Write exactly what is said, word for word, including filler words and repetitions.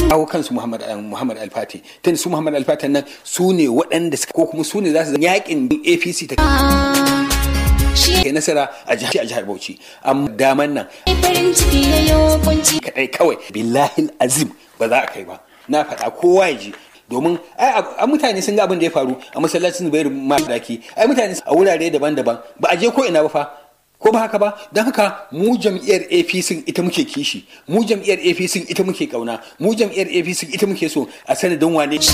kawo kansu Muhammad Muhammad Al-Fati tun su Muhammad Al-Fati nan su ne waɗanda ko kuma su ne za su yakin A P C ta kai nasara a jihar jihar Bauchi amma daman nan kadai kawai billahi azim ba za a kai ba na faɗa kowa ya ji domin ai mutane sun ga abin da ya faru a masallacin Zubairu Madaki ai mutane a wurare daban-daban ba a je ko ina ba fa ko ba haka ba don haka mu jam'iyyar A P C ita muke kishi mu jam'iyyar A P C ita muke kauna mu jam'iyyar A P C ita muke so a sanadin wane